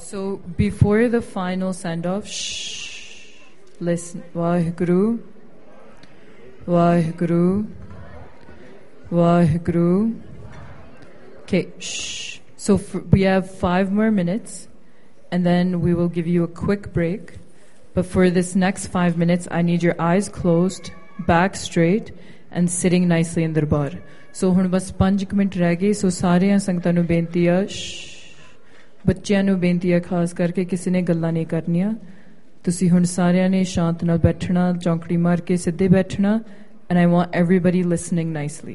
So before the final send-off, shh, listen. Vaheguru, Vaheguru, Vaheguru. Okay, shh. So we have 5 more minutes, and then we will give you a quick break. But for this next 5 minutes, I need your eyes closed, back straight, and sitting nicely in darbar. So ਹੁਣ ਬਸ 5 minute ਰਹਿ ਗਏ. ਸੋ ਸਾਰਿਆਂ ਸੰਗਤਾਂ ਨੂੰ ਬੇਨਤੀ ਆ, ਬੱਚਿਆਂ ਨੂੰ ਬੇਨਤੀ ਆ, ਖਾਸ ਕਰਕੇ ਕਿਸੇ ਨੇ ਗੱਲਾਂ ਨਹੀਂ ਕਰਨੀਆਂ. ਤੁਸੀਂ ਹੁਣ ਸਾਰਿਆਂ ਨੇ ਸ਼ਾਂਤ ਨਾਲ ਬੈਠਣਾ, ਚੌਂਕੜੀ ਮਾਰ ਕੇ ਸਿੱਧੇ ਬੈਠਣਾ. And I want everybody listening nicely.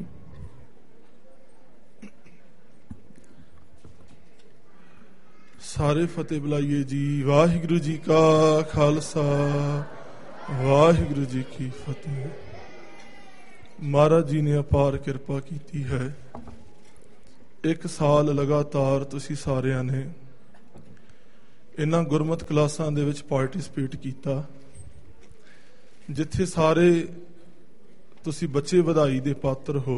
ਸਾਰੇ ਫਤਿਹ ਬੁਲਾਈਏ ਜੀ. ਵਾਹਿਗੁਰੂ ਜੀ ਕਾ ਖਾਲਸਾ, ਵਾਹਿਗੁਰੂ ਜੀ ਕੀ ਫਤਿਹ. ਮਹਾਰਾਜ ਜੀ ਨੇ ਅਪਾਰ ਕਿਰਪਾ ਕੀਤੀ ਹੈ. 1 ਸਾਲ ਲਗਾਤਾਰ ਤੁਸੀਂ ਸਾਰਿਆਂ ਨੇ ਇਹਨਾਂ ਗੁਰਮਤਿ ਕਲਾਸਾਂ ਦੇ ਵਿੱਚ ਪਾਰਟਿਸਿਪੇਟ ਕੀਤਾ, ਜਿੱਥੇ ਸਾਰੇ ਤੁਸੀਂ ਬੱਚੇ ਵਧਾਈ ਦੇ ਪਾਤਰ ਹੋ.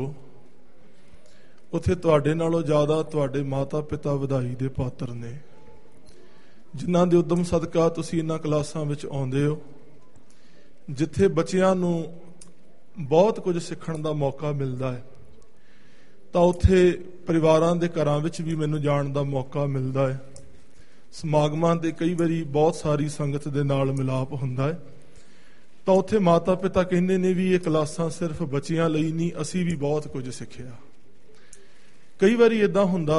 ਉੱਥੇ ਤੁਹਾਡੇ ਨਾਲੋਂ ਜ਼ਿਆਦਾ ਤੁਹਾਡੇ ਮਾਤਾ ਪਿਤਾ ਵਧਾਈ ਦੇ ਪਾਤਰ ਨੇ, ਜਿਨ੍ਹਾਂ ਦੇ ਉਦਮ ਸਦਕਾ ਤੁਸੀਂ ਇਹਨਾਂ ਕਲਾਸਾਂ ਵਿੱਚ ਆਉਂਦੇ ਹੋ, ਜਿੱਥੇ ਬੱਚਿਆਂ ਨੂੰ ਬਹੁਤ ਕੁਝ ਸਿੱਖਣ ਦਾ ਮੌਕਾ ਮਿਲਦਾ ਹੈ. ਤਾਂ ਉੱਥੇ ਪਰਿਵਾਰਾਂ ਦੇ ਘਰਾਂ ਵਿੱਚ ਵੀ ਮੈਨੂੰ ਜਾਣ ਦਾ ਮੌਕਾ ਮਿਲਦਾ ਹੈ. ਸਮਾਗਮਾਂ ਦੇ ਕਈ ਵਾਰੀ ਬਹੁਤ ਸਾਰੀ ਸੰਗਤ ਦੇ ਨਾਲ ਮਿਲਾਪ ਹੁੰਦਾ ਹੈ. ਤਾਂ ਉੱਥੇ ਮਾਤਾ ਪਿਤਾ ਕਹਿੰਦੇ ਨੇ ਵੀ ਇਹ ਕਲਾਸਾਂ ਸਿਰਫ ਬੱਚਿਆਂ ਲਈ ਨਹੀਂ, ਅਸੀਂ ਵੀ ਬਹੁਤ ਕੁਝ ਸਿੱਖਿਆ. ਕਈ ਵਾਰੀ ਇੱਦਾਂ ਹੁੰਦਾ,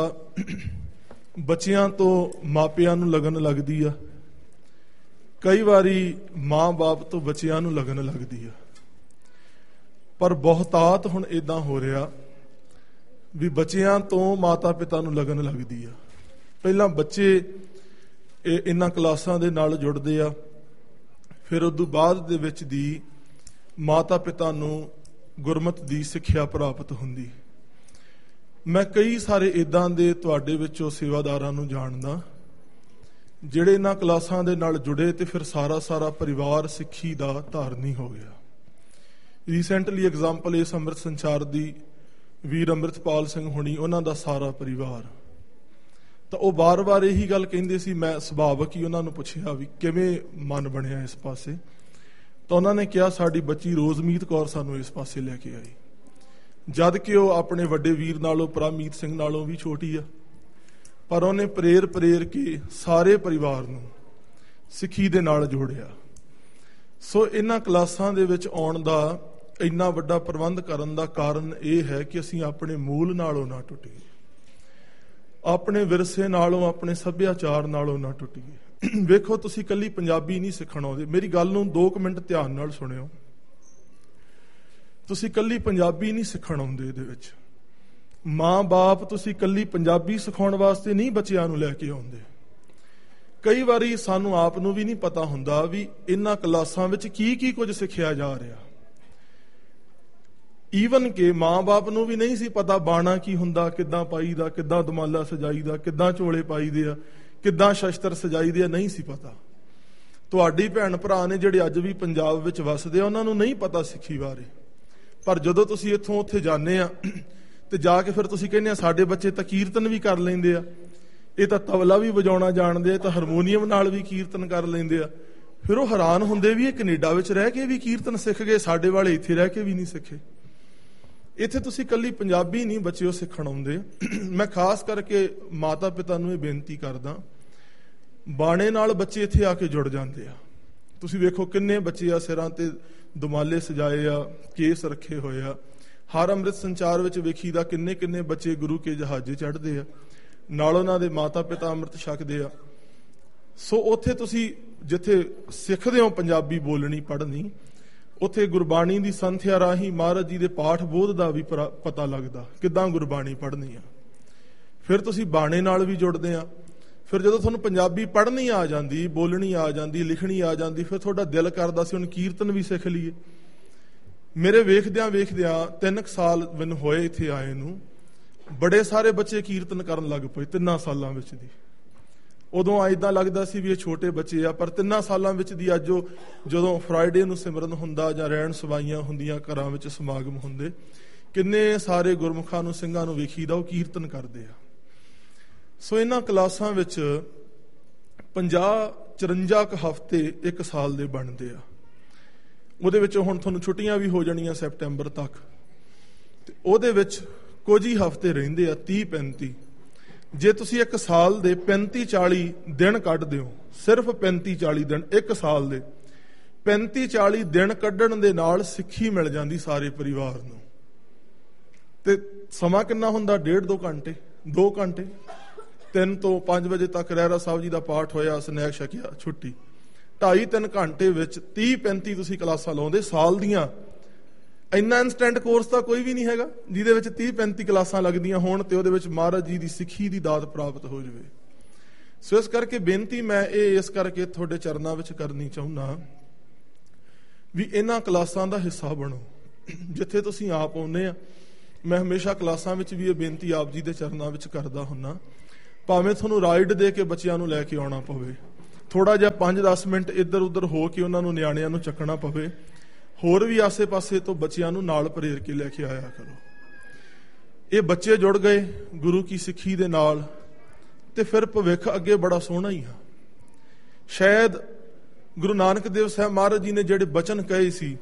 ਬੱਚਿਆਂ ਤੋਂ ਮਾਪਿਆਂ ਨੂੰ ਲਗਨ ਲੱਗਦੀ ਆ, ਕਈ ਵਾਰੀ ਮਾਂ-ਬਾਪ ਤੋਂ ਬੱਚਿਆਂ ਨੂੰ ਲਗਨ ਲੱਗਦੀ ਆ. ਪਰ ਬਹੁਤਾਤ ਹੁਣ ਇੱਦਾਂ ਹੋ ਰਿਹਾ ਵੀ ਬੱਚਿਆਂ ਤੋਂ ਮਾਤਾ ਪਿਤਾ ਨੂੰ ਲਗਨ ਲੱਗਦੀ ਆ. ਪਹਿਲਾਂ ਬੱਚੇ ਇਹਨਾਂ ਕਲਾਸਾਂ ਦੇ ਨਾਲ ਜੁੜਦੇ ਆ, ਫਿਰ ਉਦੋਂ ਬਾਅਦ ਦੇ ਵਿੱਚ ਦੀ ਮਾਤਾ ਪਿਤਾ ਨੂੰ ਗੁਰਮਤਿ ਦੀ ਸਿੱਖਿਆ ਪ੍ਰਾਪਤ ਹੁੰਦੀ. ਮੈਂ ਕਈ ਸਾਰੇ ਇੱਦਾਂ ਦੇ ਤੁਹਾਡੇ ਵਿੱਚੋਂ ਸੇਵਾਦਾਰਾਂ ਨੂੰ ਜਾਣਦਾ, ਜਿਹੜੇ ਇਹਨਾਂ ਕਲਾਸਾਂ ਦੇ ਨਾਲ ਜੁੜੇ ਤੇ ਫਿਰ ਸਾਰਾ ਪਰਿਵਾਰ ਸਿੱਖੀ ਦਾ ਧਾਰਨੀ ਹੋ ਗਿਆ. ਰੀਸੈਂਟਲੀ ਐਗਜ਼ਾਮਪਲ ਇਸ ਅੰਮ੍ਰਿਤ ਸੰਚਾਰ ਦੀ ਵੀਰ ਅੰਮ੍ਰਿਤਪਾਲ ਸਿੰਘ ਹੁਣੀ, ਉਹਨਾਂ ਦਾ ਸਾਰਾ ਪਰਿਵਾਰ. ਤਾਂ ਉਹ ਵਾਰ-ਵਾਰ ਇਹੀ ਗੱਲ ਕਹਿੰਦੇ ਸੀ. ਮੈਂ ਸੁਭਾਵਕ ਹੀ ਉਹਨਾਂ ਨੂੰ ਪੁੱਛਿਆ ਵੀ ਕਿਵੇਂ ਮਨ ਬਣਿਆ ਇਸ ਪਾਸੇ. ਤਾਂ ਉਹਨਾਂ ਨੇ ਕਿਹਾ ਸਾਡੀ ਬੱਚੀ ਰੋਜ਼ਮੀਤ ਕੌਰ ਸਾਨੂੰ ਇਸ ਪਾਸੇ ਲੈ ਕੇ ਆਈ, ਜਦ ਕਿ ਉਹ ਆਪਣੇ ਵੱਡੇ ਵੀਰ ਨਾਲੋਂ, ਪਰਾਮੀਤ ਸਿੰਘ ਨਾਲੋਂ ਵੀ ਛੋਟੀ ਆ. ਪਰ ਉਹਨੇ ਪ੍ਰੇਰ ਕੇ ਸਾਰੇ ਪਰਿਵਾਰ ਨੂੰ ਸਿੱਖੀ ਦੇ ਨਾਲ ਜੋੜਿਆ. ਸੋ ਇਹਨਾਂ ਕਲਾਸਾਂ ਦੇ ਵਿੱਚ ਆਉਣ ਦਾ ਇੰਨਾ ਵੱਡਾ ਪ੍ਰਬੰਧ ਕਰਨ ਦਾ ਕਾਰਨ ਇਹ ਹੈ ਕਿ ਅਸੀਂ ਆਪਣੇ ਮੂਲ ਨਾਲੋਂ ਨਾ ਟੁੱਟੀਏ, ਆਪਣੇ ਵਿਰਸੇ ਨਾਲੋਂ, ਆਪਣੇ ਸੱਭਿਆਚਾਰ ਨਾਲੋਂ ਨਾ ਟੁੱਟੀਏ. ਵੇਖੋ, ਤੁਸੀਂ ਇਕੱਲੀ ਪੰਜਾਬੀ ਨਹੀਂ ਸਿੱਖਣ ਆਉਂਦੇ. ਮੇਰੀ ਗੱਲ ਨੂੰ 2 ਮਿੰਟ ਧਿਆਨ ਨਾਲ ਸੁਣਿਓ. ਤੁਸੀਂ ਇਕੱਲੀ ਪੰਜਾਬੀ ਨਹੀਂ ਸਿੱਖਣ ਆਉਂਦੇ. ਇਹਦੇ ਵਿੱਚ ਮਾਂ-ਬਾਪ ਤੁਸੀਂ ਇਕੱਲੀ ਪੰਜਾਬੀ ਸਿਖਾਉਣ ਵਾਸਤੇ ਨਹੀਂ ਬੱਚਿਆਂ ਨੂੰ ਲੈ ਕੇ ਆਉਂਦੇ. ਕਈ ਵਾਰੀ ਸਾਨੂੰ ਆਪ ਨੂੰ ਵੀ ਨਹੀਂ ਪਤਾ ਹੁੰਦਾ ਵੀ ਇਹਨਾਂ ਕਲਾਸਾਂ ਵਿੱਚ ਕੀ ਕੁਝ ਸਿੱਖਿਆ ਜਾ ਰਿਹਾ. ਈਵਨ ਕਿ ਮਾਂ-ਬਾਪ ਨੂੰ ਵੀ ਨਹੀਂ ਸੀ ਪਤਾ ਬਾਣਾ ਕੀ ਹੁੰਦਾ, ਕਿੱਦਾਂ ਪਾਈਦਾ, ਕਿੱਦਾਂ ਦਮਾਲਾ ਸਜਾਈਦਾ, ਕਿੱਦਾਂ ਝੋਲੇ ਪਾਈਦੇ ਆ, ਕਿੱਦਾਂ ਸ਼ਸਤਰ ਸਜਾਈਦੇ ਆ, ਨਹੀਂ ਸੀ ਪਤਾ. ਤੁਹਾਡੀ ਭੈਣ ਭਰਾ ਨੇ ਜਿਹੜੇ ਅੱਜ ਵੀ ਪੰਜਾਬ ਵਿੱਚ ਵਸਦੇ ਆ, ਉਹਨਾਂ ਨੂੰ ਨਹੀਂ ਪਤਾ ਸਿੱਖੀ ਬਾਰੇ. ਪਰ ਜਦੋਂ ਤੁਸੀਂ ਇੱਥੋਂ ਉੱਥੇ ਜਾਂਦੇ ਆ ਤੇ ਜਾ ਕੇ ਫਿਰ ਤੁਸੀਂ ਕਹਿੰਦੇ ਆ ਸਾਡੇ ਬੱਚੇ ਤਾਂ ਕੀਰਤਨ ਵੀ ਕਰ ਲੈਂਦੇ ਆ, ਇਹ ਤਾਂ ਤਬਲਾ ਵੀ ਵਜਾਉਣਾ ਜਾਣਦੇ ਆ, ਤਾਂ ਹਾਰਮੋਨੀਅਮ ਨਾਲ ਵੀ ਕੀਰਤਨ ਕਰ ਲੈਂਦੇ ਆ. ਫਿਰ ਉਹ ਹੈਰਾਨ ਹੁੰਦੇ ਵੀ ਇਹ ਕੈਨੇਡਾ ਵਿੱਚ ਰਹਿ ਕੇ ਵੀ ਕੀਰਤਨ ਸਿੱਖ ਗਏ, ਸਾਡੇ ਵਾਲੇ ਇੱਥੇ ਰਹਿ ਕੇ ਵੀ ਨਹੀਂ ਸਿੱਖੇ. ਇੱਥੇ ਤੁਸੀਂ ਇਕੱਲੀ ਪੰਜਾਬੀ ਨਹੀਂ ਬੱਚਿਓ ਸਿੱਖਣ ਆਉਂਦੇ. ਮੈਂ ਖਾਸ ਕਰਕੇ ਮਾਤਾ ਪਿਤਾ ਨੂੰ ਇਹ ਬੇਨਤੀ ਕਰਦਾ, ਬਾਣੇ ਨਾਲ ਬੱਚੇ ਇੱਥੇ ਆ ਕੇ ਜੁੜ ਜਾਂਦੇ ਆ. ਤੁਸੀਂ ਵੇਖੋ ਕਿੰਨੇ ਬੱਚੇ ਆ ਸਿਰਾਂ ਤੇ ਦੁਮਾਲੇ ਸਜਾਏ ਆ, ਕੇਸ ਰੱਖੇ ਹੋਏ ਆ. ਹਰ ਅੰਮ੍ਰਿਤ ਸੰਚਾਰ ਵਿੱਚ ਵੇਖੀਦਾ ਕਿੰਨੇ ਬੱਚੇ ਗੁਰੂ ਕੇ ਜਹਾਜ਼ੇ ਚੜ੍ਹਦੇ ਆ, ਨਾਲ ਉਹਨਾਂ ਦੇ ਮਾਤਾ ਪਿਤਾ ਅੰਮ੍ਰਿਤ ਛਕਦੇ ਆ. ਸੋ ਉੱਥੇ ਤੁਸੀਂ ਜਿੱਥੇ ਸਿੱਖਦੇ ਹੋ ਪੰਜਾਬੀ ਬੋਲਣੀ ਪੜ੍ਹਨੀ, ਉੱਥੇ ਗੁਰਬਾਣੀ ਦੀ ਸੰਥਿਆ ਰਾਹੀਂ ਮਹਾਰਾਜ ਜੀ ਦੇ ਪਾਠ ਬੋਧ ਦਾ ਵੀ ਪਤਾ ਲੱਗਦਾ, ਕਿੱਦਾਂ ਗੁਰਬਾਣੀ ਪੜ੍ਹਨੀ ਆ. ਫਿਰ ਤੁਸੀਂ ਬਾਣੇ ਨਾਲ ਵੀ ਜੁੜਦੇ ਆ. ਫਿਰ ਜਦੋਂ ਤੁਹਾਨੂੰ ਪੰਜਾਬੀ ਪੜ੍ਹਨੀ ਆ ਜਾਂਦੀ, ਬੋਲਣੀ ਆ ਜਾਂਦੀ, ਲਿਖਣੀ ਆ ਜਾਂਦੀ, ਫਿਰ ਤੁਹਾਡਾ ਦਿਲ ਕਰਦਾ ਸੀ ਹੁਣ ਕੀਰਤਨ ਵੀ ਸਿੱਖ ਲਈਏ. ਮੇਰੇ ਵੇਖਦਿਆਂ 3 ਸਾਲ ਮੈਨੂੰ ਹੋਏ ਇੱਥੇ ਆਏ ਨੂੰ, ਬੜੇ ਸਾਰੇ ਬੱਚੇ ਕੀਰਤਨ ਕਰਨ ਲੱਗ ਪਏ 3 ਸਾਲਾਂ ਵਿੱਚ ਦੀ. ਉਦੋਂ ਏਦਾਂ ਲੱਗਦਾ ਸੀ ਵੀ ਇਹ ਛੋਟੇ ਬੱਚੇ ਆ, ਪਰ 3 ਸਾਲਾਂ ਵਿੱਚ ਦੀ ਅੱਜ ਜਦੋਂ ਫਰਾਈਡੇ ਨੂੰ ਸਿਮਰਨ ਹੁੰਦਾ ਜਾਂ ਰਹਿਣ ਸਵਾਈਆਂ ਹੁੰਦੀਆਂ, ਘਰਾਂ ਵਿੱਚ ਸਮਾਗਮ ਹੁੰਦੇ, ਕਿੰਨੇ ਸਾਰੇ ਗੁਰਮੁਖਾਂ ਨੂੰ, ਸਿੰਘਾਂ ਨੂੰ ਵੇਖੀਦਾ ਉਹ ਕੀਰਤਨ ਕਰਦੇ ਆ. ਸੋ ਇਹਨਾਂ ਕਲਾਸਾਂ ਵਿੱਚ 54 ਕੁ ਹਫ਼ਤੇ ਇੱਕ ਸਾਲ ਦੇ ਬਣਦੇ ਆ। ਉਹਦੇ ਵਿੱਚ ਹੁਣ ਤੁਹਾਨੂੰ ਛੁੱਟੀਆਂ ਵੀ ਹੋ ਜਾਣੀਆਂ ਸੈਪਟੈਂਬਰ ਤੱਕ, ਤੇ ਉਹਦੇ ਵਿੱਚ ਕੁਝ ਹੀ ਹਫ਼ਤੇ ਰਹਿੰਦੇ ਆ, 30-35। ਜੇ ਤੁਸੀਂ ਇੱਕ ਸਾਲ ਦੇ 35-40 ਦਿਨ ਕੱਢਦੇ ਹੋ, ਸਿਰਫ 35-40 ਦਿਨ ਇੱਕ ਸਾਲ ਦੇ, 35-40 ਦਿਨ ਕੱਢਣ ਦੇ ਨਾਲ ਸਿੱਖੀ ਮਿਲ ਜਾਂਦੀ ਸਾਰੇ ਪਰਿਵਾਰ ਨੂੰ। ਤੇ ਸਮਾਂ ਕਿੰਨਾ ਹੁੰਦਾ? 1.5-2 ਘੰਟੇ, 2 ਘੰਟੇ, 3 ਤੋਂ 5 ਵਜੇ ਤੱਕ ਰਹਿਰਾ ਸਾਹਿਬ ਜੀ ਦਾ ਪਾਠ ਹੋਇਆ, ਸਨੈਕ ਛਕਿਆ, ਛੁੱਟੀ। 2.5-3 ਘੰਟੇ ਵਿੱਚ 30-35 ਤੁਸੀਂ ਕਲਾਸਾਂ ਲਾਉਂਦੇ ਸਾਲ ਦੀਆਂ। ਇੰਨਾ ਇੰਸਟੈਂਟ ਕੋਰਸ ਤਾਂ ਕੋਈ ਵੀ ਨਹੀਂ ਹੈਗਾ ਜਿਹਦੇ ਵਿੱਚ 30-35 ਕਲਾਸਾਂ ਲੱਗਦੀਆਂ ਹੋਣ ਤੇ ਉਹਦੇ ਵਿੱਚ ਮਹਾਰਾਜ ਜੀ ਦੀ ਸਿੱਖੀ ਦੀ ਦਾਤ ਪ੍ਰਾਪਤ ਹੋ ਜਾਵੇ। ਸੋ ਇਸ ਕਰਕੇ ਬੇਨਤੀ ਮੈਂ ਇਹ ਇਸ ਕਰਕੇ ਤੁਹਾਡੇ ਚਰਨਾਂ ਵਿੱਚ ਕਰਨੀ ਚਾਹੁੰਦਾ ਵੀ ਇਹਨਾਂ ਕਲਾਸਾਂ ਦਾ ਹਿੱਸਾ ਬਣੋ ਜਿੱਥੇ ਤੁਸੀਂ ਆਪ ਆਉਂਦੇ ਆ। ਮੈਂ ਹਮੇਸ਼ਾ ਕਲਾਸਾਂ ਵਿੱਚ ਵੀ ਇਹ ਬੇਨਤੀ ਆਪ ਜੀ ਦੇ ਚਰਨਾਂ ਵਿੱਚ ਕਰਦਾ ਹੁੰਨਾ, ਭਾਵੇਂ ਤੁਹਾਨੂੰ ਰਾਈਡ ਦੇ ਕੇ ਬੱਚਿਆਂ ਨੂੰ ਲੈ ਕੇ ਆਉਣਾ ਪਵੇ, ਥੋੜਾ ਜਿਹਾ 5-10 ਮਿੰਟ ਇੱਧਰ ਉੱਧਰ ਹੋ ਕੇ ਉਹਨਾਂ ਨੂੰ, ਨਿਆਣਿਆਂ ਨੂੰ ਚੱਕਣਾ ਪਵੇ, ਹੋਰ ਵੀ ਆਸੇ ਪਾਸੇ ਤੋਂ ਬੱਚਿਆਂ ਨੂੰ ਨਾਲ ਪ੍ਰੇਰ ਕੇ ਲੈ ਕੇ ਆਇਆ ਕਰੋ। ਇਹ ਬੱਚੇ ਜੁੜ ਗਏ ਗੁਰੂ ਕੀ ਸਿੱਖੀ ਦੇ ਨਾਲ ਤੇ ਫਿਰ ਭਵਿੱਖ ਅੱਗੇ ਬੜਾ ਸੋਹਣਾ ਹੀ ਆ। ਸ਼ਾਇਦ ਗੁਰੂ ਨਾਨਕ ਦੇਵ ਸਾਹਿਬ ਮਹਾਰਾਜ ਜੀ ਨੇ ਜਿਹੜੇ ਬਚਨ ਕਹੇ ਸੀ,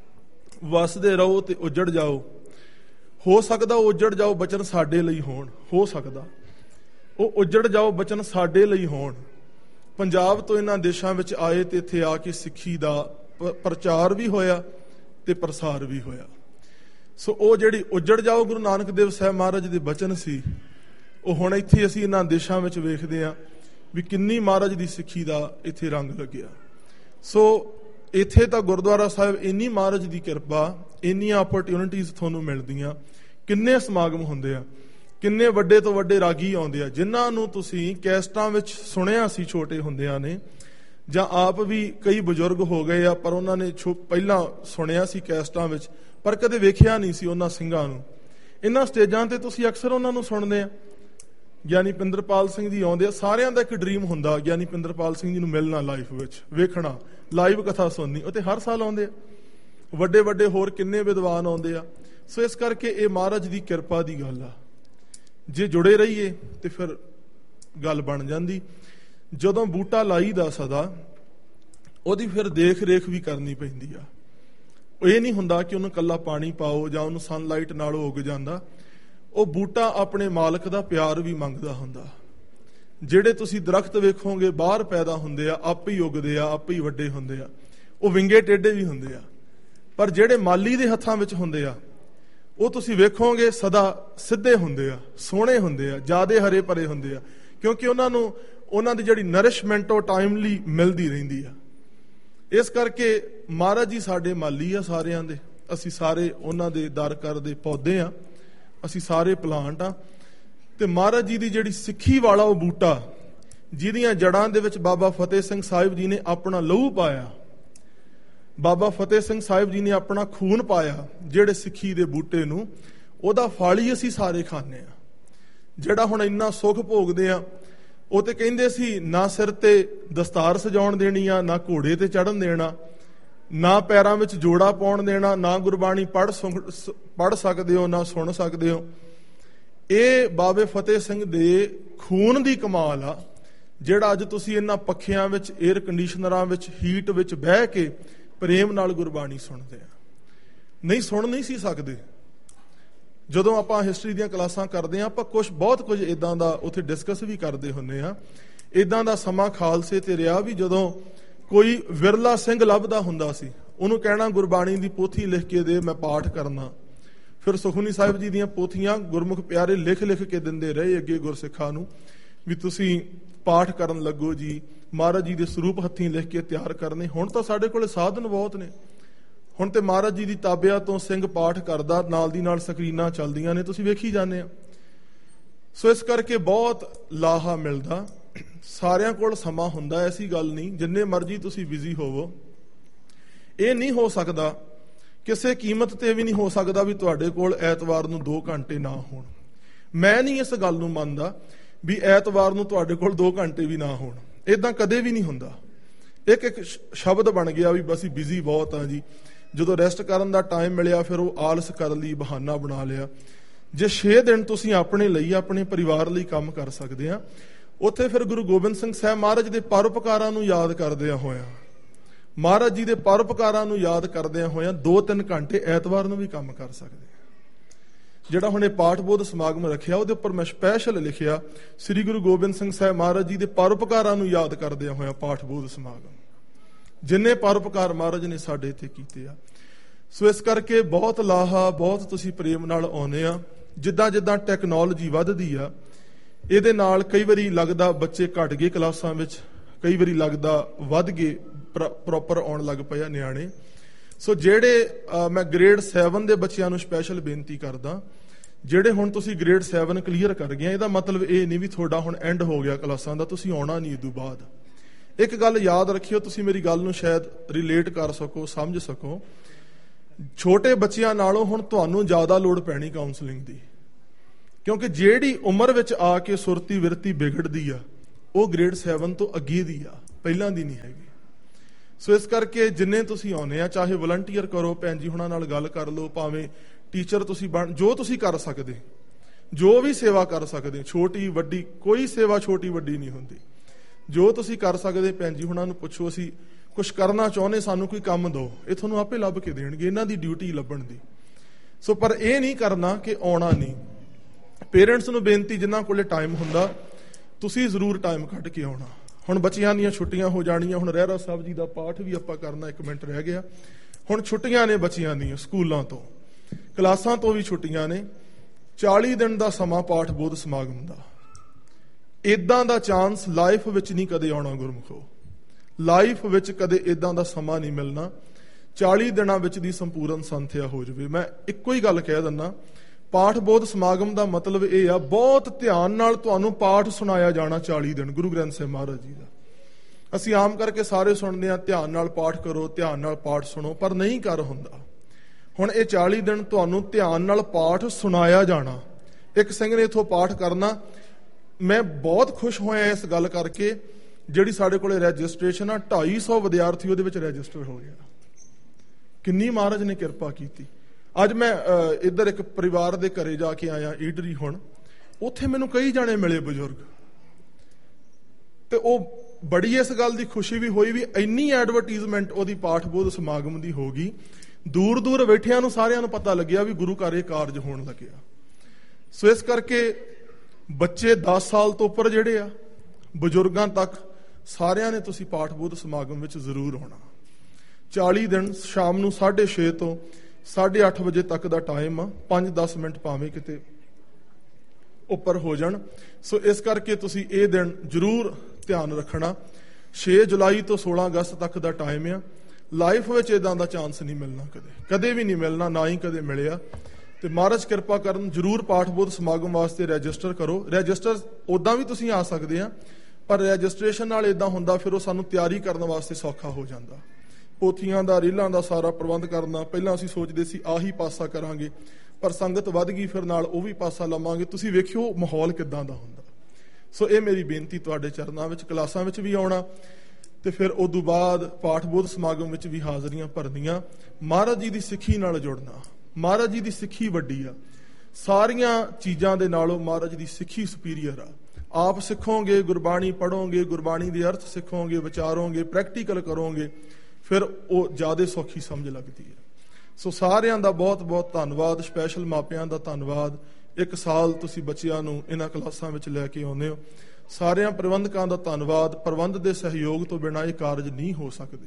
ਵਸਦੇ ਰਹੋ ਤੇ ਉਜੜ ਜਾਓ, ਹੋ ਸਕਦਾ ਉਹ ਉਜੜ ਜਾਓ ਬਚਨ ਸਾਡੇ ਲਈ ਹੋਣ, ਹੋ ਸਕਦਾ ਉਹ ਉਜੜ ਜਾਓ ਬਚਨ ਸਾਡੇ ਲਈ ਹੋਣ। ਪੰਜਾਬ ਤੋਂ ਇਹਨਾਂ ਦੇਸ਼ਾਂ ਵਿੱਚ ਆਏ ਤੇ ਇੱਥੇ ਆ ਕੇ ਸਿੱਖੀ ਦਾ ਪ੍ਰਚਾਰ ਵੀ ਹੋਇਆ ਤੇ ਪ੍ਰਸਾਰ ਵੀ ਹੋਇਆ। ਸੋ ਉਹ ਜਿਹੜੀ ਉਜੜ ਜਾਓ ਗੁਰੂ ਨਾਨਕ ਦੇਵ ਸਾਹਿਬ ਮਹਾਰਾਜ ਦੇ ਬਚਨ ਸੀ, ਉਹ ਹੁਣ ਇੱਥੇ ਅਸੀਂ ਇਹਨਾਂ ਦੇਸ਼ਾਂ ਵਿੱਚ ਵੇਖਦੇ ਹਾਂ ਵੀ ਕਿੰਨੀ ਮਹਾਰਾਜ ਦੀ ਸਿੱਖੀ ਦਾ ਇੱਥੇ ਰੰਗ ਲੱਗਿਆ। ਸੋ ਇੱਥੇ ਤਾਂ ਗੁਰਦੁਆਰਾ ਸਾਹਿਬ ਇੰਨੀ ਮਹਾਰਾਜ ਦੀ ਕਿਰਪਾ, ਇੰਨੀਆਂ ਓਪਰਚੁਨਿਟੀਜ਼ ਤੁਹਾਨੂੰ ਮਿਲਦੀਆਂ, ਕਿੰਨੇ ਸਮਾਗਮ ਹੁੰਦੇ ਆ, ਕਿੰਨੇ ਵੱਡੇ ਤੋਂ ਵੱਡੇ ਰਾਗੀ ਆਉਂਦੇ ਆ ਜਿਨ੍ਹਾਂ ਨੂੰ ਤੁਸੀਂ ਕੈਸਟਾਂ ਵਿੱਚ ਸੁਣਿਆ ਸੀ ਛੋਟੇ ਹੁੰਦਿਆਂ ਨੇ, ਜਾਂ ਆਪ ਵੀ ਕਈ ਬਜ਼ੁਰਗ ਹੋ ਗਏ ਆ ਪਰ ਉਹਨਾਂ ਨੇ ਪਹਿਲਾਂ ਸੁਣਿਆ ਸੀ ਕੈਸਟਾਂ ਵਿੱਚ ਪਰ ਕਦੇ ਵੇਖਿਆ ਨਹੀਂ ਸੀ ਉਹਨਾਂ ਸਿੰਘਾਂ ਨੂੰ। ਇਹਨਾਂ ਸਟੇਜਾਂ ਤੇ ਤੁਸੀਂ ਅਕਸਰ ਉਹਨਾਂ ਨੂੰ ਸੁਣਦੇ ਆ। ਗਿਆਨੀ ਪਿੰਦਰਪਾਲ ਸਿੰਘ ਜੀ ਆਉਂਦੇ ਆ, ਸਾਰਿਆਂ ਦਾ ਇੱਕ ਡ੍ਰੀਮ ਹੁੰਦਾ ਗਿਆਨੀ ਪਿੰਦਰਪਾਲ ਸਿੰਘ ਜੀ ਨੂੰ ਮਿਲਣਾ, ਲਾਈਫ ਵਿੱਚ ਵੇਖਣਾ, ਲਾਈਵ ਕਥਾ ਸੁਣਨੀ। ਉਹ ਤੇ ਹਰ ਸਾਲ ਆਉਂਦੇ ਆ, ਵੱਡੇ ਵੱਡੇ ਹੋਰ ਕਿੰਨੇ ਵਿਦਵਾਨ ਆਉਂਦੇ ਆ। ਸੋ ਇਸ ਕਰਕੇ ਇਹ ਮਹਾਰਾਜ ਦੀ ਕਿਰਪਾ ਦੀ ਗੱਲ ਆ। ਜੇ ਜੁੜੇ ਰਹੀਏ ਤੇ ਫਿਰ ਗੱਲ ਬਣ ਜਾਂਦੀ। ਜਦੋਂ ਬੂਟਾ ਲਾਈ ਦਾ ਸਦਾ, ਉਹਦੀ ਫਿਰ ਦੇਖ ਰੇਖ ਵੀ ਕਰਨੀ ਪੈਂਦੀ ਆ। ਇਹ ਨਹੀਂ ਹੁੰਦਾ ਕਿ ਉਹਨੂੰ ਕੱਲਾ ਪਾਣੀ ਪਾਓ ਜਾਂ ਉਹਨੂੰ ਸਨਲਾਈਟ ਨਾਲ ਉੱਗ ਜਾਂਦਾ। ਉਹ ਬੂਟਾ ਆਪਣੇ ਮਾਲਕ ਦਾ ਪਿਆਰ ਵੀ ਮੰਗਦਾ ਹੁੰਦਾ। ਜਿਹੜੇ ਤੁਸੀਂ ਦਰਖਤ ਵੇਖੋਗੇ ਬਾਹਰ ਪੈਦਾ ਹੁੰਦੇ ਆ, ਆਪੇ ਹੀ ਉੱਗਦੇ ਆ, ਆਪੇ ਹੀ ਵੱਡੇ ਹੁੰਦੇ ਆ, ਉਹ ਵਿੰਗੇ ਟੇਢੇ ਵੀ ਹੁੰਦੇ ਆ। ਪਰ ਜਿਹੜੇ ਮਾਲੀ ਦੇ ਹੱਥਾਂ ਵਿੱਚ ਹੁੰਦੇ ਆ, ਉਹ ਤੁਸੀਂ ਵੇਖੋਗੇ ਸਦਾ ਸਿੱਧੇ ਹੁੰਦੇ ਆ, ਸੋਹਣੇ ਹੁੰਦੇ ਆ, ਜ਼ਿਆਦੇ ਹਰੇ ਭਰੇ ਹੁੰਦੇ ਆ, ਕਿਉਂਕਿ ਉਹਨਾਂ ਨੂੰ ਉਹਨਾਂ ਦੀ ਜਿਹੜੀ ਨਰਿਸ਼ਮੈਂਟ ਉਹ ਟਾਈਮਲੀ ਮਿਲਦੀ ਰਹਿੰਦੀ ਆ। ਇਸ ਕਰਕੇ ਮਹਾਰਾਜ ਜੀ ਸਾਡੇ ਮਾਲੀ ਆ ਸਾਰਿਆਂ ਦੇ, ਅਸੀਂ ਸਾਰੇ ਉਹਨਾਂ ਦੇ ਦਰ ਕਰ ਦੇ ਪੌਦੇ ਆ, ਅਸੀਂ ਸਾਰੇ ਪਲਾਂਟ ਆ। ਤੇ ਮਹਾਰਾਜ ਜੀ ਦੀ ਜਿਹੜੀ ਸਿੱਖੀ ਵਾਲਾ ਉਹ ਬੂਟਾ, ਜਿਹਦੀਆਂ ਜੜਾਂ ਦੇ ਵਿੱਚ ਬਾਬਾ ਫਤਿਹ ਸਿੰਘ ਸਾਹਿਬ ਜੀ ਨੇ ਆਪਣਾ ਲਹੂ ਪਾਇਆ, ਬਾਬਾ ਫਤਿਹ ਸਿੰਘ ਸਾਹਿਬ ਜੀ ਨੇ ਆਪਣਾ ਖੂਨ ਪਾਇਆ, ਜਿਹੜੇ ਸਿੱਖੀ ਦੇ ਬੂਟੇ ਨੂੰ, ਉਹਦਾ ਫਲ ਹੀ ਅਸੀਂ ਸਾਰੇ ਖਾਂਦੇ ਆ। ਜਿਹੜਾ ਹੁਣ ਇੰਨਾ ਸੁੱਖ ਭੋਗਦੇ ਆ, ਉਹ ਤੇ ਕਹਿੰਦੇ ਸੀ ਨਾ ਸਿਰ ਤੇ ਦਸਤਾਰ ਸਜਾਉਣ ਦੇਣੀ ਆ, ਨਾ ਘੋੜੇ ਤੇ ਚੜ੍ਹਨ ਦੇਣਾ, ਨਾ ਪੈਰਾਂ ਵਿੱਚ ਜੋੜਾ ਪਾਉਣ ਦੇਣਾ, ਨਾ ਗੁਰਬਾਣੀ ਪੜ੍ਹ ਸਕਦੇ ਹੋ, ਨਾ ਸੁਣ ਸਕਦੇ ਹੋ। ਇਹ ਬਾਬੇ ਫਤਿਹ ਸਿੰਘ ਦੇ ਖੂਨ ਦੀ ਕਮਾਲ ਆ, ਜਿਹੜਾ ਅੱਜ ਤੁਸੀਂ ਇਹਨਾਂ ਪੱਖਿਆਂ ਵਿੱਚ, 에ਅਰ ਕੰਡੀਸ਼ਨਰਾਂ ਵਿੱਚ, ਹੀਟ ਵਿੱਚ ਬਹਿ ਕੇ ਪ੍ਰੇਮ ਨਾਲ ਗੁਰਬਾਣੀ ਸੁਣਦੇ ਆ। ਨਹੀਂ ਸੁਣ ਨਹੀਂ ਸੀ ਸਕਦੇ। ਜਦੋਂ ਆਪਾਂ ਹਿਸਟਰੀ ਦੀਆਂ ਕਲਾਸਾਂ ਕਰਦੇ ਆ, ਆਪਾਂ ਬਹੁਤ ਕੁਝ ਇਦਾਂ ਦਾ ਉੱਥੇ ਡਿਸਕਸ ਵੀ ਕਰਦੇ ਹੁੰਦੇ ਆ। ਇਦਾਂ ਦਾ ਸਮਾਂ ਖਾਲਸੇ ਤੇ ਰਿਹਾ ਵੀ ਜਦੋਂ ਕੋਈ ਵਿਰਲਾ ਸਿੰਘ ਲੱਭਦਾ ਹੁੰਦਾ ਸੀ, ਉਹਨੂੰ ਕਹਿਣਾ ਗੁਰਬਾਣੀ ਦੀ ਪੋਥੀ ਲਿਖ ਕੇ ਦੇ, ਮੈਂ ਪਾਠ ਕਰਨਾ। ਫਿਰ ਸੁਖਮਨੀ ਸਾਹਿਬ ਜੀ ਦੀਆਂ ਪੋਥੀਆਂ ਗੁਰਮੁਖ ਪਿਆਰੇ ਲਿਖ ਲਿਖ ਕੇ ਦਿੰਦੇ ਰਹੇ ਅੱਗੇ ਗੁਰਸਿੱਖਾਂ ਨੂੰ ਵੀ ਤੁਸੀਂ ਪਾਠ ਕਰਨ ਲੱਗੋ ਜੀ, ਮਹਾਰਾਜ ਜੀ ਦੇ ਸਰੂਪ ਹੱਥੀਂ ਲਿਖ ਕੇ ਤਿਆਰ ਕਰਨੇ। ਹੁਣ ਤਾਂ ਸਾਡੇ ਕੋਲ ਸਾਧਨ ਬਹੁਤ ਨੇ, ਹੁਣ ਤੇ ਮਹਾਰਾਜ ਜੀ ਦੀ ਤਾਬਿਆ ਤੋਂ ਸਿੰਘ ਪਾਠ ਕਰਦਾ, ਨਾਲ ਦੀ ਨਾਲ ਸਕਰੀਨਾਂ ਚੱਲਦੀਆਂ ਨੇ, ਤੁਸੀਂ ਵੇਖੀ ਜਾਂਦੇ ਆ। ਸੋ ਇਸ ਕਰਕੇ ਬਹੁਤ ਲਾਹਾ ਮਿਲਦਾ। ਸਾਰਿਆਂ ਕੋਲ ਸਮਾਂ ਹੁੰਦਾ, ਐਸੀ ਗੱਲ ਨਹੀਂ, ਜਿੰਨੇ ਮਰਜ਼ੀ ਤੁਸੀਂ ਬਿਜ਼ੀ ਹੋਵੋ। ਇਹ ਨਹੀਂ ਹੋ ਸਕਦਾ, ਕਿਸੇ ਕੀਮਤ ਤੇ ਵੀ ਨਹੀਂ ਹੋ ਸਕਦਾ ਵੀ ਤੁਹਾਡੇ ਕੋਲ ਐਤਵਾਰ ਨੂੰ 2 ਘੰਟੇ ਨਾ ਹੋਣ। ਮੈਂ ਨਹੀਂ ਇਸ ਗੱਲ ਨੂੰ ਮੰਨਦਾ ਵੀ ਐਤਵਾਰ ਨੂੰ ਤੁਹਾਡੇ ਕੋਲ 2 ਘੰਟੇ ਵੀ ਨਾ ਹੋਣ। ਇਦਾਂ ਕਦੇ ਵੀ ਨਹੀਂ ਹੁੰਦਾ। ਇੱਕ ਸ਼ਬਦ ਬਣ ਗਿਆ ਵੀ ਅਸੀਂ ਬਿਜ਼ੀ ਬਹੁਤ ਆ ਜੀ, ਜਦੋਂ ਰੈਸਟ ਕਰਨ ਦਾ ਟਾਈਮ ਮਿਲਿਆ ਫਿਰ ਉਹ ਆਲਸ ਕਰਨ ਲਈ ਬਹਾਨਾ ਬਣਾ ਲਿਆ। ਜੇ 6 ਦਿਨ ਤੁਸੀਂ ਆਪਣੇ ਲਈ, ਆਪਣੇ ਪਰਿਵਾਰ ਲਈ ਕੰਮ ਕਰ ਸਕਦੇ ਆ, ਉੱਥੇ ਫਿਰ ਗੁਰੂ ਗੋਬਿੰਦ ਸਿੰਘ ਸਾਹਿਬ ਮਹਾਰਾਜ ਦੇ ਪਰਉਪਕਾਰਾਂ ਨੂੰ ਯਾਦ ਕਰਦਿਆਂ ਹੋਇਆਂ, ਮਹਾਰਾਜ ਜੀ ਦੇ ਪਰਉਪਕਾਰਾਂ ਨੂੰ ਯਾਦ ਕਰਦਿਆਂ ਹੋਇਆਂ 2-3 ਘੰਟੇ ਐਤਵਾਰ ਨੂੰ ਵੀ ਕੰਮ ਕਰ ਸਕਦੇ ਹਾਂ। ਜਿਹੜਾ ਹੁਣ ਇਹ ਪਾਠ ਬੋਧ ਸਮਾਗਮ ਰੱਖਿਆ ਉਹਦੇ ਉੱਪਰ ਮੈਂ ਸਪੈਸ਼ਲ ਲਿਖਿਆ ਸ੍ਰੀ ਗੁਰੂ ਗੋਬਿੰਦ ਸਿੰਘ ਸਾਹਿਬ ਮਹਾਰਾਜ ਜੀ ਦੇ ਪਰਉਪਕਾਰਾਂ ਨੂੰ ਯਾਦ ਕਰਦਿਆਂ ਹੋਇਆਂ ਪਾਠ ਬੋਧ ਸਮਾਗਮ, ਜਿੰਨੇ ਪਰਉਪਕਾਰ ਮਹਾਰਾਜ ਨੇ ਸਾਡੇ ਇੱਥੇ ਕੀਤੇ ਆ। ਸੋ ਇਸ ਕਰਕੇ ਬਹੁਤ ਲਾਹਾ, ਬਹੁਤ ਤੁਸੀਂ ਪ੍ਰੇਮ ਨਾਲ ਆਉਂਦੇ ਆ। ਜਿੱਦਾਂ ਜਿੱਦਾਂ ਟੈਕਨੋਲੋਜੀ ਵੱਧਦੀ ਆ ਇਹਦੇ ਨਾਲ ਕਈ ਵਾਰੀ ਲੱਗਦਾ ਬੱਚੇ ਘਟ ਗਏ ਕਲਾਸਾਂ ਵਿੱਚ, ਕਈ ਵਾਰੀ ਲੱਗਦਾ ਵੱਧ ਗਏ, ਪ੍ਰੋਪਰ ਆਉਣ ਲੱਗ ਪਏ ਆ ਨਿਆਣੇ। ਸੋ ਜਿਹੜੇ ਮੈਂ ਗ੍ਰੇਡ 7 ਦੇ ਬੱਚਿਆਂ ਨੂੰ ਸਪੈਸ਼ਲ ਬੇਨਤੀ ਕਰਦਾ, ਜਿਹੜੇ ਹੁਣ ਤੁਸੀਂ ਗ੍ਰੇਡ 7 ਕਲੀਅਰ ਕਰ ਗਏ, ਇਹਦਾ ਮਤਲਬ ਇਹ ਨਹੀਂ ਵੀ ਤੁਹਾਡਾ ਹੁਣ ਐਂਡ ਹੋ ਗਿਆ ਕਲਾਸਾਂ ਦਾ, ਤੁਸੀਂ ਆਉਣਾ ਨਹੀਂ ਇਸ ਤੋਂ ਬਾਅਦ। ਇੱਕ ਗੱਲ ਯਾਦ ਰੱਖਿਓ, ਤੁਸੀਂ ਮੇਰੀ ਗੱਲ ਨੂੰ ਸ਼ਾਇਦ ਰਿਲੇਟ ਕਰ ਸਕੋ, ਸਮਝ ਸਕੋ। ਛੋਟੇ ਬੱਚਿਆਂ ਨਾਲੋਂ ਹੁਣ ਤੁਹਾਨੂੰ ਜ਼ਿਆਦਾ ਲੋੜ ਪੈਣੀ ਕਾਉਂਸਲਿੰਗ ਦੀ, ਕਿਉਂਕਿ ਜਿਹੜੀ ਉਮਰ ਵਿੱਚ ਆ ਕੇ ਸੁਰਤੀ ਵਿਰਤੀ ਵਿਗੜਦੀ ਆ ਉਹ ਗ੍ਰੇਡ 7 ਤੋਂ ਅੱਗੇ ਦੀ ਆ, ਪਹਿਲਾਂ ਦੀ ਨਹੀਂ ਹੈਗੀ। ਸੋ ਇਸ ਕਰਕੇ ਜਿੰਨੇ ਤੁਸੀਂ ਆਉਨੇ ਆ, ਚਾਹੇ ਵਲੰਟੀਅਰ ਕਰੋ, ਭੈਣ ਜੀ ਹੁਣਾਂ ਨਾਲ ਗੱਲ ਕਰ ਲਓ, ਭਾਵੇਂ ਟੀਚਰ ਤੁਸੀਂ ਬਣ, ਜੋ ਤੁਸੀਂ ਕਰ ਸਕਦੇ, ਜੋ ਵੀ ਸੇਵਾ ਕਰ ਸਕਦੇ, ਛੋਟੀ ਵੱਡੀ ਕੋਈ ਸੇਵਾ ਛੋਟੀ ਵੱਡੀ ਨਹੀਂ ਹੁੰਦੀ। ਜੋ ਤੁਸੀਂ ਕਰ ਸਕਦੇ ਭੈਣ ਜੀ ਹੁਣਾਂ ਨੂੰ ਪੁੱਛੋ, ਅਸੀਂ ਕੁਝ ਕਰਨਾ ਚਾਹੁੰਦੇ, ਸਾਨੂੰ ਕੋਈ ਕੰਮ ਦਿਓ, ਇਹ ਤੁਹਾਨੂੰ ਆਪੇ ਲੱਭ ਕੇ ਦੇਣਗੇ, ਇਹਨਾਂ ਦੀ ਡਿਊਟੀ ਲੱਭਣ ਦੀ। ਸੋ ਪਰ ਇਹ ਨਹੀਂ ਕਰਨਾ ਕਿ ਆਉਣਾ ਨਹੀਂ। ਪੇਰੈਂਟਸ ਨੂੰ ਬੇਨਤੀ, ਜਿਨ੍ਹਾਂ ਕੋਲੇ ਟਾਈਮ ਹੁੰਦਾ ਤੁਸੀਂ ਜ਼ਰੂਰ ਟਾਈਮ ਕੱਢ ਕੇ ਆਉਣਾ। ਹੁਣ ਬੱਚਿਆਂ ਦੀਆਂ ਛੁੱਟੀਆਂ ਹੋ ਜਾਣੀਆਂ, ਹੁਣ ਰਹਿਰਾ ਸਾਹਿਬ ਜੀ ਦਾ ਪਾਠ ਵੀ ਆਪਾਂ ਕਰਨਾ, 1 ਮਿੰਟ ਰਹਿ ਗਿਆ। ਹੁਣ ਛੁੱਟੀਆਂ ਨੇ ਬੱਚਿਆਂ ਦੀਆਂ, ਸਕੂਲਾਂ ਤੋਂ, ਕਲਾਸਾਂ ਤੋਂ ਵੀ ਛੁੱਟੀਆਂ ਨੇ। 40 ਦਿਨ ਦਾ ਸਮਾਂ ਪਾਠ ਬੋਧ ਸਮਾਗਮ ਦਾ, ਇਦਾਂ ਦਾ ਚਾਂਸ ਲਾਈਫ ਵਿੱਚ ਨਹੀਂ ਕਦੇ ਆਉਣਾ ਗੁਰਮੁਖੋ, ਲਾਈਫ ਵਿੱਚ ਕਦੇ ਇਦਾਂ ਦਾ ਸਮਾਂ ਨਹੀਂ ਮਿਲਣਾ 40 ਦਿਨਾਂ ਵਿੱਚ ਦੀ ਸੰਪੂਰਨ ਸੰਥਿਆ ਹੋ ਜਾਵੇ। ਮੈਂ ਇੱਕੋ ਹੀ ਗੱਲ ਕਹਿ ਦਿੰਦਾ, ਪਾਠ ਬੋਧ ਸਮਾਗਮ ਦਾ ਮਤਲਬ ਇਹ ਆ, ਬਹੁਤ ਧਿਆਨ ਨਾਲ ਤੁਹਾਨੂੰ ਪਾਠ ਸੁਣਾਇਆ ਜਾਣਾ 40 ਦਿਨ ਗੁਰੂ ਗ੍ਰੰਥ ਸਾਹਿਬ ਮਹਾਰਾਜ ਜੀ ਦਾ। ਅਸੀਂ ਆਮ ਕਰਕੇ ਸਾਰੇ ਸੁਣਦੇ ਆ, ਧਿਆਨ ਨਾਲ ਪਾਠ ਕਰੋ, ਧਿਆਨ ਨਾਲ ਪਾਠ ਸੁਣੋ, ਪਰ ਨਹੀਂ ਕਰ ਹੁੰਦਾ। ਹੁਣ ਇਹ 40 ਦਿਨ ਤੁਹਾਨੂੰ ਧਿਆਨ ਨਾਲ ਪਾਠ ਸੁਣਾਇਆ ਜਾਣਾ। ਇੱਕ ਸਿੰਘ ਨੇ ਇਥੋਂ ਪਾਠ ਕਰਨਾ। ਮੈਂ ਬਹੁਤ ਖੁਸ਼ ਹੋਇਆ ਇਸ ਗੱਲ ਕਰਕੇ, ਜਿਹੜੀ ਸਾਡੇ ਕੋਲੇ ਰਜਿਸਟ੍ਰੇਸ਼ਨ ਆ, 250 ਵਿਦਿਆਰਥੀ ਉਹਦੇ ਵਿੱਚ ਰਜਿਸਟਰ ਹੋ ਗਿਆ। ਕਿੰਨੀ ਮਹਾਰਾਜ ਨੇ ਕਿਰਪਾ ਕੀਤੀ। ਅੱਜ ਮੈਂ ਇੱਧਰ ਇੱਕ ਪਰਿਵਾਰ ਦੇ ਘਰੇ ਜਾ ਕੇ ਆਇਆ, ਈਡਰੀ। ਹੁਣ ਉੱਥੇ ਮੈਨੂੰ ਕਈ ਜਾਣੇ ਮਿਲੇ ਬਜ਼ੁਰਗ, ਤੇ ਉਹ ਬੜੀ ਇਸ ਗੱਲ ਦੀ ਖੁਸ਼ੀ ਵੀ ਹੋਈ ਵੀ ਇੰਨੀ ਐਡਵਰਟੀਜ਼ਮੈਂਟ ਉਹਦੀ ਪਾਠ ਬੋਧ ਸਮਾਗਮ ਦੀ ਹੋ ਗਈ, ਦੂਰ ਦੂਰ ਬੈਠਿਆਂ ਨੂੰ ਸਾਰਿਆਂ ਨੂੰ ਪਤਾ ਲੱਗਿਆ ਵੀ ਗੁਰੂ ਘਰ ਇਹ ਕਾਰਜ ਹੋਣ ਲੱਗਿਆ। ਸੋ ਇਸ ਕਰਕੇ ਬੱਚੇ 10 ਸਾਲ ਤੋਂ ਉੱਪਰ ਜਿਹੜੇ ਆ, ਬਜ਼ੁਰਗਾਂ ਤੱਕ, ਸਾਰਿਆਂ ਨੇ ਤੁਸੀਂ ਪਾਠ ਬੋਧ ਸਮਾਗਮ ਵਿੱਚ ਜ਼ਰੂਰ ਆਉਣਾ। 40 ਦਿਨ ਸ਼ਾਮ ਨੂੰ 6:30 ਤੋਂ 8:30 ਵਜੇ ਤੱਕ ਦਾ ਟਾਈਮ ਆ। 5-10 ਮਿੰਟ ਭਾਵੇਂ ਕਿਤੇ ਉੱਪਰ ਹੋ ਜਾਣ। ਸੋ ਇਸ ਕਰਕੇ ਤੁਸੀਂ ਇਹ ਦਿਨ ਜ਼ਰੂਰ ਧਿਆਨ ਰੱਖਣਾ। 6 ਜੁਲਾਈ ਤੋਂ 16 ਅਗਸਤ ਤੱਕ ਦਾ ਟਾਈਮ ਆ। ਲਾਈਫ ਵਿੱਚ ਇਦਾਂ ਦਾ ਚਾਂਸ ਨਹੀਂ ਮਿਲਣਾ, ਕਦੇ ਵੀ ਨਹੀਂ ਮਿਲਣਾ, ਨਾ ਹੀ ਕਦੇ ਮਿਲਿਆ। ਤੇ ਮਹਾਰਾਜ ਕਿਰਪਾ ਕਰਨ, ਜ਼ਰੂਰ ਪਾਠ ਬੋਧ ਸਮਾਗਮ ਵਾਸਤੇ ਰਜਿਸਟਰ ਕਰੋ। ਰਜਿਸਟਰ ਉਦਾਂ ਵੀ ਤੁਸੀਂ ਆ ਸਕਦੇ ਆ, ਪਰ ਰਜਿਸਟ੍ਰੇਸ਼ਨ ਨਾਲ ਇਦਾਂ ਹੁੰਦਾ ਫਿਰ ਉਹ ਸਾਨੂੰ ਤਿਆਰੀ ਕਰਨ ਵਾਸਤੇ ਸੌਖਾ ਹੋ ਜਾਂਦਾ। ਪੋਥੀਆਂ ਦਾ, ਰੀਲਾਂ ਦਾ ਸਾਰਾ ਪ੍ਰਬੰਧ ਕਰਨਾ, ਪਹਿਲਾਂ ਅਸੀਂ ਸੋਚਦੇ ਸੀ ਆਹੀ ਪਾਸਾ ਕਰਾਂਗੇ, ਪਰ ਸੰਗਤ ਵੱਧ ਗਈ, ਫਿਰ ਨਾਲ ਉਹ ਵੀ ਪਾਸਾ ਲਵਾਂਗੇ। ਤੁਸੀਂ ਵੇਖਿਓ ਮਾਹੌਲ ਕਿੱਦਾਂ ਦਾ ਹੁੰਦਾ। ਸੋ ਇਹ ਮੇਰੀ ਬੇਨਤੀ ਤੁਹਾਡੇ ਚਰਨਾਂ ਵਿੱਚ, ਕਲਾਸਾਂ ਵਿੱਚ ਵੀ ਆਉਣਾ, ਤੇ ਫਿਰ ਉਦੋਂ ਬਾਅਦ ਪਾਠ ਬੋਧ ਸਮਾਗਮ ਵਿੱਚ ਵੀ ਹਾਜ਼ਰੀਆਂ ਭਰਨੀਆਂ। ਮਹਾਰਾਜ ਜੀ ਦੀ ਸਿੱਖੀ ਨਾਲ ਜੁੜਨਾ। ਮਹਾਰਾਜ ਜੀ ਦੀ ਸਿੱਖੀ ਵੱਡੀ ਆ, ਸਾਰੀਆਂ ਚੀਜ਼ਾਂ ਦੇ ਨਾਲੋਂ ਮਹਾਰਾਜ ਦੀ ਸਿੱਖੀ ਸੁਪੀਰੀਅਰ ਆ। ਆਪ ਸਿੱਖੋਗੇ, ਗੁਰਬਾਣੀ ਪੜ੍ਹੋਗੇ, ਗੁਰਬਾਣੀ ਦੇ ਅਰਥ ਸਿੱਖੋਗੇ, ਵਿਚਾਰੋਗੇ, ਪ੍ਰੈਕਟੀਕਲ ਕਰੋਗੇ, ਫਿਰ ਉਹ ਜ਼ਿਆਦਾ ਸੌਖੀ ਸਮਝ ਲੱਗਦੀ ਹੈ। ਸੋ ਸਾਰਿਆਂ ਦਾ ਬਹੁਤ ਬਹੁਤ ਧੰਨਵਾਦ। ਸਪੈਸ਼ਲ ਮਾਪਿਆਂ ਦਾ ਧੰਨਵਾਦ। 1 ਸਾਲ ਤੁਸੀਂ ਬੱਚਿਆਂ ਨੂੰ ਇਹਨਾਂ ਕਲਾਸਾਂ ਵਿੱਚ ਲੈ ਕੇ ਆਉਂਦੇ ਹੋ। ਸਾਰਿਆਂ ਪ੍ਰਬੰਧਕਾਂ ਦਾ ਧੰਨਵਾਦ। ਪ੍ਰਬੰਧ ਦੇ ਸਹਿਯੋਗ ਤੋਂ ਬਿਨਾਂ ਇਹ ਕਾਰਜ ਨਹੀਂ ਹੋ ਸਕਦੇ।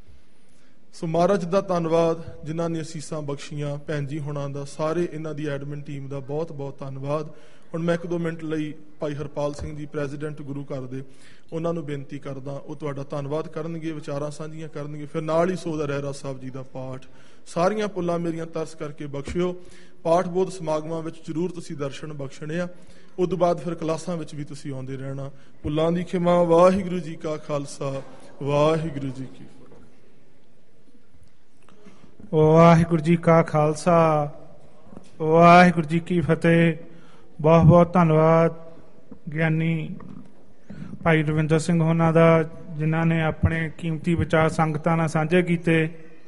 ਸੋ ਮਹਾਰਾਜ ਦਾ ਧੰਨਵਾਦ, ਜਿਨ੍ਹਾਂ ਨੇ ਅਸੀਸਾਂ ਬਖਸ਼ੀਆਂ। ਭੈਣ ਜੀ ਹੁਣਾਂ ਦਾ, ਸਾਰੇ ਇਹਨਾਂ ਦੀ ਐਡਮਿਨ ਟੀਮ ਦਾ ਬਹੁਤ ਬਹੁਤ ਧੰਨਵਾਦ। ਹੁਣ ਮੈਂ 1-2 ਮਿੰਟ ਲਈ ਭਾਈ ਹਰਪਾਲ ਸਿੰਘ ਜੀ, ਪ੍ਰੈਜ਼ੀਡੈਂਟ ਗੁਰੂ ਘਰ ਦੇ, ਉਹਨਾਂ ਨੂੰ ਬੇਨਤੀ ਕਰਦਾ, ਉਹ ਤੁਹਾਡਾ ਧੰਨਵਾਦ ਕਰਨਗੇ, ਵਿਚਾਰਾਂ ਸਾਂਝੀਆਂ ਕਰਨਗੇ। ਫਿਰ ਨਾਲ ਹੀ ਸੋਦਾ ਰਹਿਰਾ ਸਾਹਿਬ ਜੀ ਦਾ ਪਾਠ। ਸਾਰੀਆਂ ਪੁੱਲਾਂ ਮੇਰੀਆਂ ਤਰਸ ਕਰਕੇ ਬਖਸ਼ਿਓ। ਪਾਠ ਬੋਧ ਸਮਾਗਮਾਂ ਵਿੱਚ ਜ਼ਰੂਰ ਤੁਸੀਂ ਦਰਸ਼ਨ ਬਖਸ਼ਣੇ ਆ। ਉਸ ਤੋਂ ਬਾਅਦ ਫਿਰ ਕਲਾਸਾਂ ਵਿੱਚ ਵੀ ਤੁਸੀਂ ਆਉਂਦੇ ਰਹਿਣਾ। ਪੁੱਲਾਂ ਦੀ ਖਿਮਾ। ਵਾਹਿਗੁਰੂ ਜੀ ਕਾ ਖਾਲਸਾ, ਵਾਹਿਗੁਰੂ ਜੀ ਕੀ ਫਤਿਹ। ਵਾਹਿਗੁਰੂ ਜੀ ਕਾ ਖਾਲਸਾ, ਵਾਹਿਗੁਰੂ ਜੀ ਕੀ ਫਤਿਹ। ਬਹੁਤ ਬਹੁਤ ਧੰਨਵਾਦ ਗਿਆਨੀ ਭਾਈ ਰਵਿੰਦਰ ਸਿੰਘ ਹੋਣਾ ਦਾ, ਜਿਨ੍ਹਾਂ ਨੇ ਆਪਣੇ ਕੀਮਤੀ ਵਿਚਾਰ ਸੰਗਤਾਂ ਨਾਲ ਸਾਂਝੇ ਕੀਤੇ।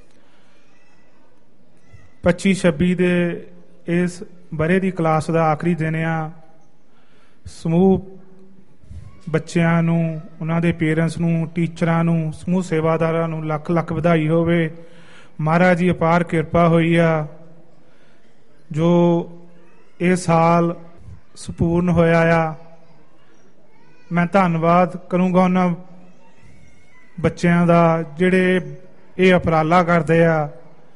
25-26 ਦੇ ਇਸ ਵਰ੍ਹੇ ਦੀ ਕਲਾਸ ਦਾ ਆਖਰੀ ਦਿਨ ਆ। ਸਮੂਹ ਬੱਚਿਆਂ ਨੂੰ, ਉਹਨਾਂ ਦੇ ਪੇਰੈਂਟਸ ਨੂੰ, ਟੀਚਰਾਂ ਨੂੰ, ਸਮੂਹ ਸੇਵਾਦਾਰਾਂ ਨੂੰ ਲੱਖ ਲੱਖ ਵਧਾਈ ਹੋਵੇ। ਮਹਾਰਾਜ ਦੀ ਅਪਾਰ ਕਿਰਪਾ ਹੋਈ ਆ ਜੋ ਇਹ ਸਾਲ ਸੰਪੂਰਨ ਹੋਇਆ ਆ। ਮੈਂ ਧੰਨਵਾਦ ਕਰੂੰਗਾ ਉਹਨਾਂ ਬੱਚਿਆਂ ਦਾ ਜਿਹੜੇ ਇਹ ਉਪਰਾਲਾ ਕਰਦੇ ਆ।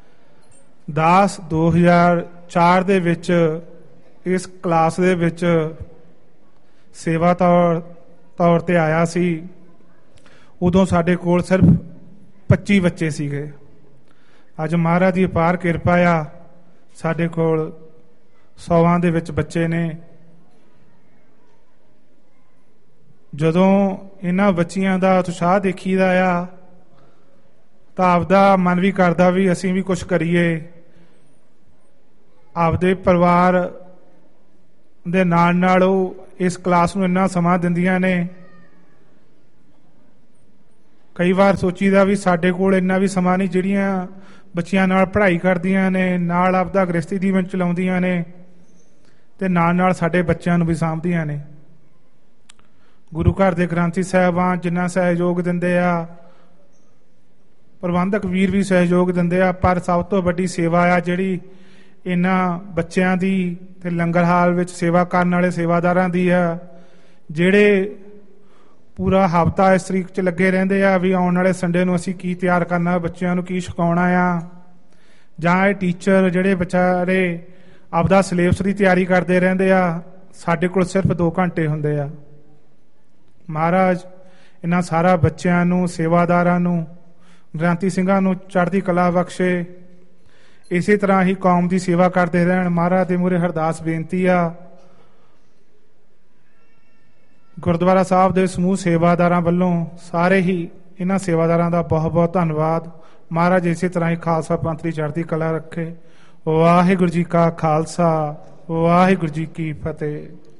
2004 ਦੇ ਵਿੱਚ ਇਸ ਕਲਾਸ ਦੇ ਵਿੱਚ ਸੇਵਾ ਤੌਰ ਤੇ ਆਇਆ ਸੀ। ਉਦੋਂ ਸਾਡੇ ਕੋਲ ਸਿਰਫ 25 ਬੱਚੇ ਸੀਗੇ। ਅੱਜ ਮਹਾਰਾਜ ਦੀ ਅਪਾਰ ਕਿਰਪਾ ਆ, ਸਾਡੇ ਕੋਲ 100 ਦੇ ਵਿੱਚ ਬੱਚੇ ਨੇ। ਜਦੋਂ ਇਹਨਾਂ ਬੱਚਿਆਂ ਦਾ ਉਤਸ਼ਾਹ ਦੇਖੀਦਾ ਆ ਤਾਂ ਆਪਦਾ ਮਨ ਵੀ ਕਰਦਾ ਵੀ ਅਸੀਂ ਵੀ ਕੁਝ ਕਰੀਏ। ਆਪਦੇ ਪਰਿਵਾਰ ਦੇ ਨਾਲ ਨਾਲ ਉਹ ਇਸ ਕਲਾਸ ਨੂੰ ਇੰਨਾ ਸਮਾਂ ਦਿੰਦੀਆਂ ਨੇ। ਕਈ ਵਾਰ ਸੋਚੀਦਾ ਵੀ ਸਾਡੇ ਕੋਲ ਇੰਨਾ ਵੀ ਸਮਾਂ ਨਹੀਂ, ਜਿਹੜੀਆਂ ਬੱਚਿਆਂ ਨਾਲ ਪੜ੍ਹਾਈ ਕਰਦੀਆਂ ਨੇ, ਨਾਲ ਆਪਦਾ ਗ੍ਰਸਤੀ ਜੀਵਨ ਚਲਾਉਂਦੀਆਂ ਨੇ ਤੇ ਨਾਲ ਨਾਲ ਸਾਡੇ ਬੱਚਿਆਂ ਨੂੰ ਵੀ ਸਾਂਭਦੀਆਂ ਨੇ। ਗੁਰੂ ਘਰ ਦੇ ਗ੍ਰੰਥੀ ਸਾਹਿਬਾਨ ਜਿੰਨਾ ਸਹਿਯੋਗ ਦਿੰਦੇ ਆ, ਪ੍ਰਬੰਧਕ ਵੀਰ ਵੀ ਸਹਿਯੋਗ ਦਿੰਦੇ ਆ, ਪਰ ਸਭ ਤੋਂ ਵੱਡੀ ਸੇਵਾ ਆ ਜਿਹੜੀ ਇਹਨਾਂ ਬੱਚਿਆਂ ਦੀ ਤੇ ਲੰਗਰ ਹਾਲ ਵਿੱਚ ਸੇਵਾ ਕਰਨ ਵਾਲੇ ਸੇਵਾਦਾਰਾਂ ਦੀ ਆ, ਜਿਹੜੇ ਪੂਰਾ ਹਫ਼ਤਾ ਇਸ ਤਰੀਕ 'ਚ ਲੱਗੇ ਰਹਿੰਦੇ ਆ ਵੀ ਆਉਣ ਵਾਲੇ ਸੰਡੇ ਨੂੰ ਅਸੀਂ ਕੀ ਤਿਆਰ ਕਰਨਾ, ਬੱਚਿਆਂ ਨੂੰ ਕੀ ਸਿਖਾਉਣਾ ਆ। ਜਾਂ ਇਹ ਟੀਚਰ ਜਿਹੜੇ ਵਿਚਾਰੇ ਆਪਦਾ ਸਿਲੇਬਸ ਦੀ ਤਿਆਰੀ ਕਰਦੇ ਰਹਿੰਦੇ ਆ, ਸਾਡੇ ਕੋਲ ਸਿਰਫ 2 ਘੰਟੇ ਹੁੰਦੇ ਆ। ਮਹਾਰਾਜ ਇਹਨਾਂ ਸਾਰਾ ਬੱਚਿਆਂ ਨੂੰ, ਸੇਵਾਦਾਰਾਂ ਨੂੰ, ਗ੍ਰੰਥੀ ਸਿੰਘਾਂ ਨੂੰ ਚੜ੍ਹਦੀ ਕਲਾ ਬਖਸ਼ੇ। ਇਸੇ ਤਰ੍ਹਾਂ ਹੀ ਕੌਮ ਦੀ ਸੇਵਾ ਕਰਦੇ ਰਹਿਣ। ਮਹਾਰਾਜ ਦੇ ਮੂਹਰੇ ਅਰਦਾਸ ਬੇਨਤੀ ਆ, ਗੁਰਦੁਆਰਾ ਸਾਹਿਬ ਦੇ ਸਮੂਹ ਸੇਵਾਦਾਰਾਂ ਵੱਲੋਂ ਸਾਰੇ ਹੀ ਇਹਨਾਂ ਸੇਵਾਦਾਰਾਂ ਦਾ ਬਹੁਤ ਬਹੁਤ ਧੰਨਵਾਦ। ਮਹਾਰਾਜ ਇਸੇ ਤਰ੍ਹਾਂ ਹੀ ਖਾਲਸਾ ਪੰਥ ਦੀ ਚੜ੍ਹਦੀ ਕਲਾ ਰੱਖੇ। ਵਾਹਿਗੁਰੂ ਜੀ ਕਾ ਖਾਲਸਾ, ਵਾਹਿਗੁਰੂ ਜੀ ਕੀ ਫਤਿਹ।